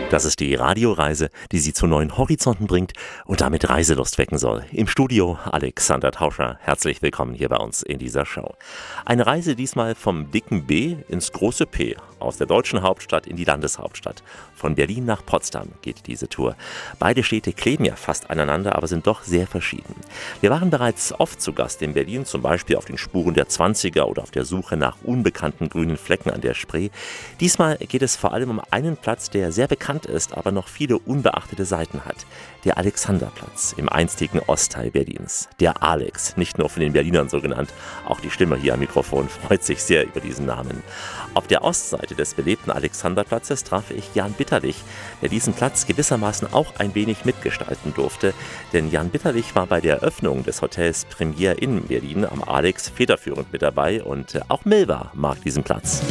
Das ist die Radioreise, die Sie zu neuen Horizonten bringt und damit Reiselust wecken soll. Im Studio Alexander Tauscher. Herzlich willkommen hier bei uns in dieser Show. Eine Reise diesmal vom dicken B ins große P. Aus der deutschen Hauptstadt in die Landeshauptstadt. Von Berlin nach Potsdam geht diese Tour. Beide Städte kleben ja fast aneinander, aber sind doch sehr verschieden. Wir waren bereits oft zu Gast in Berlin, zum Beispiel auf den Spuren der 20er oder auf der Suche nach unbekannten grünen Flecken an der Spree. Diesmal geht es vor allem um einen Platz, der sehr bekannt ist, aber noch viele unbeachtete Seiten hat. Der Alexanderplatz im einstigen Ostteil Berlins. Der Alex, nicht nur von den Berlinern so genannt, auch die Stimme hier am Mikrofon freut sich sehr über diesen Namen. Auf der Ostseite des belebten Alexanderplatzes traf ich Jan Bitterlich, der diesen Platz gewissermaßen auch ein wenig mitgestalten durfte. Denn Jan Bitterlich war bei der Eröffnung des Hotels Premier in Berlin am Alex federführend mit dabei und auch Milva mag diesen Platz.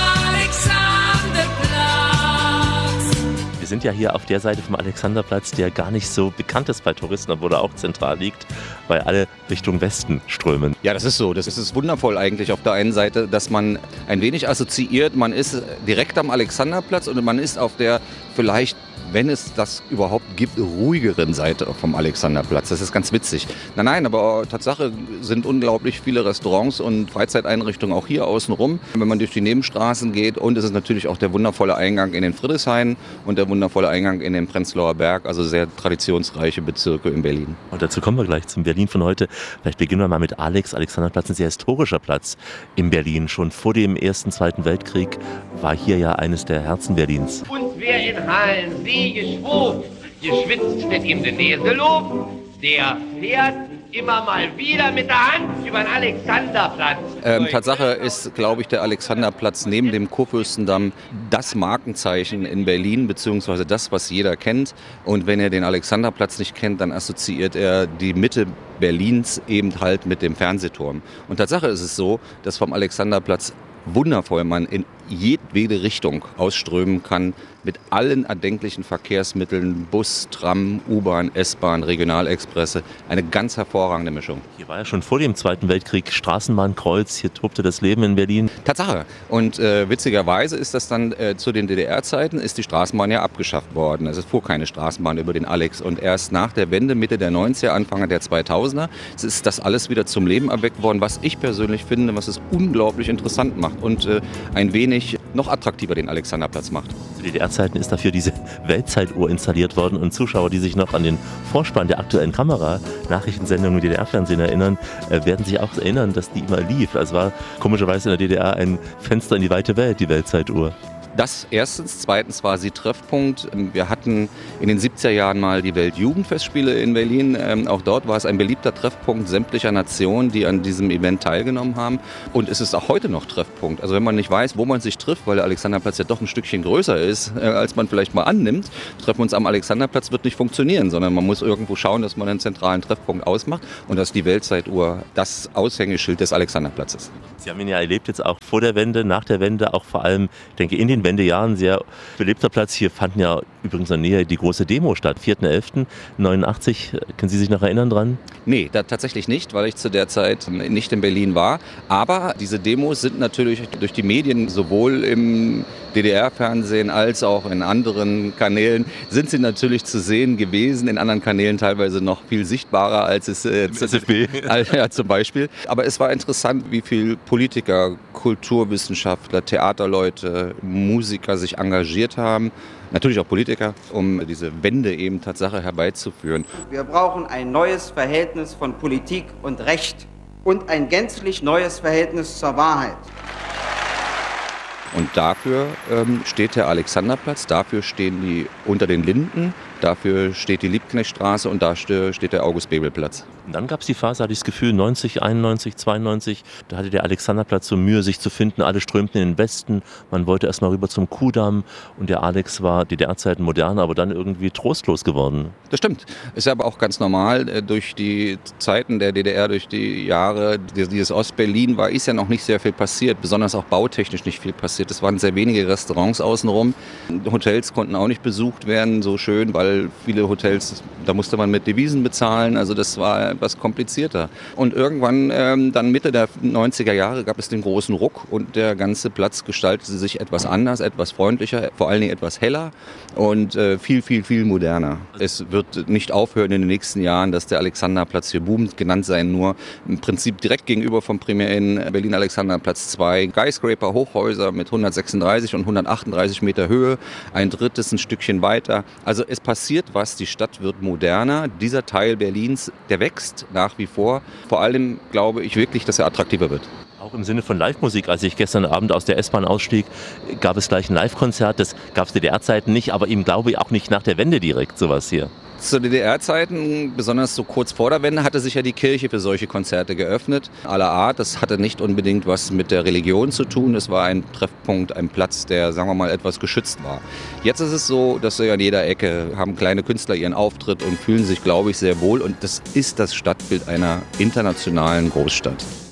Wir sind ja hier auf der Seite vom Alexanderplatz, der gar nicht so bekannt ist bei Touristen, obwohl er auch zentral liegt, weil alle Richtung Westen strömen. Ja, das ist so. Das ist wundervoll eigentlich auf der einen Seite, dass man ein wenig assoziiert, man ist direkt am Alexanderplatz und man ist auf der vielleicht, wenn es das überhaupt gibt, ruhigeren Seite vom Alexanderplatz. Das ist ganz witzig. Nein, aber Tatsache sind unglaublich viele Restaurants und Freizeiteinrichtungen auch hier außenrum, wenn man durch die Nebenstraßen geht. Und es ist natürlich auch der wundervolle Eingang in den Friedrichshain und der wundervolle Eingang in den Prenzlauer Berg, also sehr traditionsreiche Bezirke in Berlin. Und dazu kommen wir gleich zum Berlin von heute. Vielleicht beginnen wir mal mit Alex. Alexanderplatz, ein sehr historischer Platz in Berlin. Schon vor dem Ersten, Zweiten Weltkrieg war hier ja eines der Herzen Berlins. Und wer in Hallen See geschwobt, geschwitzt mit ihm den Näselob, der fährt immer mal wieder mit der Hand über den Alexanderplatz. Tatsache ist, glaube ich, der Alexanderplatz neben dem Kurfürstendamm das Markenzeichen in Berlin, beziehungsweise das, was jeder kennt. Und wenn er den Alexanderplatz nicht kennt, dann assoziiert er die Mitte Berlins eben halt mit dem Fernsehturm. Und Tatsache ist es so, dass vom Alexanderplatz wundervoll man in jedwede Richtung ausströmen kann, mit allen erdenklichen Verkehrsmitteln, Bus, Tram, U-Bahn, S-Bahn, Regionalexpresse, eine ganz hervorragende Mischung. Hier war ja schon vor dem Zweiten Weltkrieg Straßenbahnkreuz, hier tobte das Leben in Berlin. Tatsache. Und witzigerweise ist das dann zu den DDR-Zeiten ist die Straßenbahn ja abgeschafft worden. Also es fuhr keine Straßenbahn über den Alex. Und erst nach der Wende, Mitte der 90er, Anfang der 2000er, ist das alles wieder zum Leben erweckt worden, was ich persönlich finde, was es unglaublich interessant macht und ein wenig noch attraktiver den Alexanderplatz macht. Zu DDR-Zeiten ist dafür diese Weltzeituhr installiert worden und Zuschauer, die sich noch an den Vorspann der aktuellen Kamera, Nachrichtensendungen im DDR-Fernsehen erinnern, werden sich auch erinnern, dass die immer lief. Also war komischerweise in der DDR ein Fenster in die weite Welt, die Weltzeituhr. Das erstens. Zweitens war sie Treffpunkt. Wir hatten in den 70er Jahren mal die Weltjugendfestspiele in Berlin. Auch dort war es ein beliebter Treffpunkt sämtlicher Nationen, die an diesem Event teilgenommen haben. Und es ist auch heute noch Treffpunkt. Also wenn man nicht weiß, wo man sich trifft, weil der Alexanderplatz ja doch ein Stückchen größer ist, als man vielleicht mal annimmt, treffen wir uns am Alexanderplatz, wird nicht funktionieren, sondern man muss irgendwo schauen, dass man einen zentralen Treffpunkt ausmacht und dass die Weltzeituhr das Aushängeschild des Alexanderplatzes. Sie haben ihn ja erlebt jetzt auch vor der Wende, nach der Wende, auch vor allem, ich denke, in den Wendejahren sehr belebter Platz. Hier fanden ja übrigens in der Nähe die große Demo statt, 4.11.89. Können Sie sich noch erinnern dran? Nee, tatsächlich nicht, weil ich zu der Zeit nicht in Berlin war. Aber diese Demos sind natürlich durch die Medien sowohl im DDR-Fernsehen als auch in anderen Kanälen sind sie natürlich zu sehen gewesen, in anderen Kanälen teilweise noch viel sichtbarer als es SFB. Ja, zum Beispiel. Aber es war interessant, wie viel Politiker, Kulturwissenschaftler, Theaterleute, Musiker sich engagiert haben. Natürlich auch Politiker, um diese Wende eben Tatsache herbeizuführen. Wir brauchen ein neues Verhältnis von Politik und Recht und ein gänzlich neues Verhältnis zur Wahrheit. Und dafür steht der Alexanderplatz, dafür stehen die unter den Linden, dafür steht die Liebknechtstraße und da steht der August-Bebel-Platz. Und dann gab es die Phase, hatte ich das Gefühl, 90, 91, 92, da hatte der Alexanderplatz so Mühe, sich zu finden. Alle strömten in den Westen, man wollte erst mal rüber zum Kudamm und der Alex war DDR-Zeiten modern, aber dann irgendwie trostlos geworden. Das stimmt. Ist aber auch ganz normal. Durch die Zeiten der DDR, durch die Jahre dieses Ostberlin ist ja noch nicht sehr viel passiert, besonders auch bautechnisch nicht viel passiert. Es waren sehr wenige Restaurants außenrum. Hotels konnten auch nicht besucht werden, so schön, weil viele Hotels, da musste man mit Devisen bezahlen. Also das war etwas komplizierter. Und irgendwann, dann Mitte der 90er Jahre, gab es den großen Ruck und der ganze Platz gestaltete sich etwas anders, etwas freundlicher, vor allen Dingen etwas heller und viel moderner. Es wird nicht aufhören in den nächsten Jahren, dass der Alexanderplatz hier boomt, genannt sein nur im Prinzip direkt gegenüber vom Primär in Berlin Alexanderplatz 2 Skyscraper, Hochhäuser mit 136 und 138 Meter Höhe, ein drittes ein Stückchen weiter. Also es passiert was, die Stadt wird moderner, dieser Teil Berlins, der wächst nach wie vor. Vor allem glaube ich wirklich, dass er attraktiver wird. Auch im Sinne von Live-Musik. Als ich gestern Abend aus der S-Bahn ausstieg, gab es gleich ein Live-Konzert. Das gab es DDR-Zeiten nicht, aber eben glaube ich auch nicht nach der Wende direkt sowas hier. Zu DDR-Zeiten, besonders so kurz vor der Wende, hatte sich ja die Kirche für solche Konzerte geöffnet. Aller Art, das hatte nicht unbedingt was mit der Religion zu tun. Es war ein Treffpunkt, ein Platz, der, sagen wir mal, etwas geschützt war. Jetzt ist es so, dass an jeder Ecke haben kleine Künstler ihren Auftritt und fühlen sich, glaube ich, sehr wohl. Und das ist das Stadtbild einer internationalen Großstadt.